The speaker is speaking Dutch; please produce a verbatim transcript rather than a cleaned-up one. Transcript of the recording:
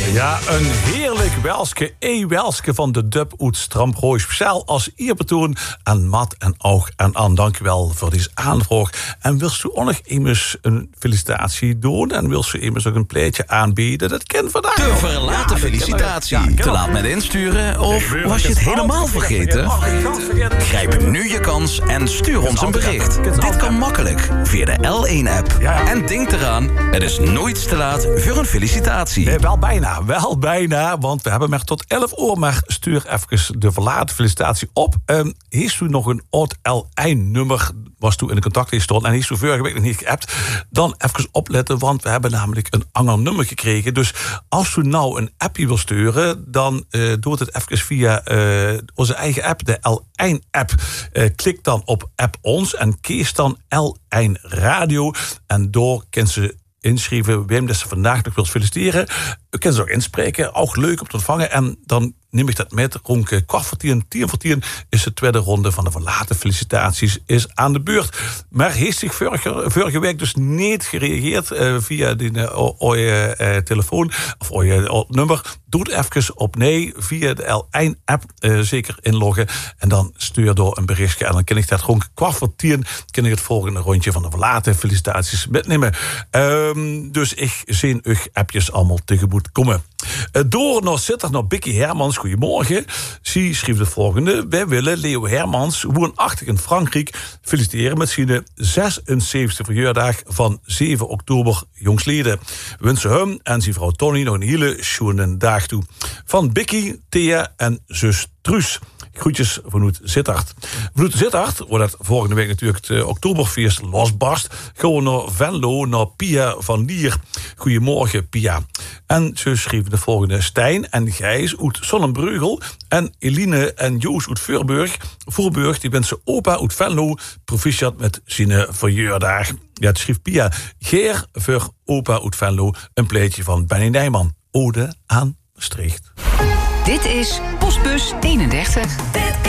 Ja, een heerlijk welske, e-welske van de dub uit Stramprooi. Speciaal als eerbetoon aan Matt en Aug en Ann. Dankjewel voor deze aanvraag. En wil u ook nog eens een felicitatie doen? En wil u eens ook een pleetje aanbieden? Dat kan vandaag. De verlaten ja, felicitatie. Ja, te laat met insturen? Of was je het helemaal vergeten? Grijp nu je kans en stuur ons een bericht. Dit kan makkelijk via de L één app. En denk eraan, het is nooit te laat voor een felicitatie. Nee, wel bijna, wel bijna. Want we hebben maar tot elf uur. Maar stuur even de verlaten felicitatie op. Um, heeft u nog een oud L één nummer? Was toen in de contactlijst stond. En heeft u vorige week nog niet geappt? Dan even opletten. Want we hebben namelijk een ander nummer gekregen. Dus als u nou een appje wil sturen. Dan uh, doet het even via uh, onze eigen app. De L één app. Uh, klik dan op app ons. En kies dan L één radio. En door kent ze inschrijven wem dat ze vandaag nog wilt feliciteren. U kunt ze ook inspreken, ook leuk om te ontvangen. En dan neem ik dat met. Rond kwart voor tien, tien voor tien is de tweede ronde van de verlaten felicitaties is aan de beurt. Maar heeft zich vorige, vorige week dus niet gereageerd uh, via die uh, ooie uh, telefoon of ooie nummer. Doe het even op nee via de L één app uh, zeker inloggen. En dan stuur door een berichtje. En dan kan ik dat rond kwart voor tien kan ik het volgende rondje van de verlaten felicitaties metnemen. Um, dus ik zie uw appjes allemaal tegemoet komen. Uh, door naar Sittard naar Bikkie Hermans. Goedemorgen. Ze schreef het volgende. Wij willen Leo Hermans, woonachtig in Frankrijk, feliciteren met zijn zesenzeventigste verjaardag van zeven oktober jongsleden. We wensen hem en zijn vrouw Tony nog een hele schoene dag toe. Van Bikkie, Thea en zus Truus. Groetjes vanuit Sittard. Vanuit Sittard wordt het volgende week natuurlijk het Oktoberfeest losbarst. Gewoon naar Venlo, naar Pia van Lier. Goedemorgen, Pia. En ze schreven de volgende: Stijn en Gijs uit Sonnenbreugel en Eline en Joos uit Voorburg. Voorburg, die wensen opa uit Venlo proficiat met zijn verjaardag. Ja, het schreef Pia. Geer voor opa uit Venlo een pleetje van Benny Nijman. Ode aan Maastricht. Dit is Postbus eenendertig.